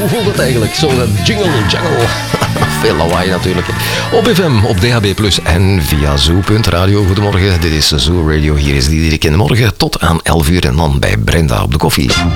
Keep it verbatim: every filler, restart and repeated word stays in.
Hoe voelt het eigenlijk? Zo dat jingle, jangle. Veel lawaai natuurlijk. Op F M, op D H B plus, en via zoo punt radio. Goedemorgen, dit is Zoo Radio. Hier is Diederik in de morgen tot aan elf uur en dan bij Brenda op de koffie.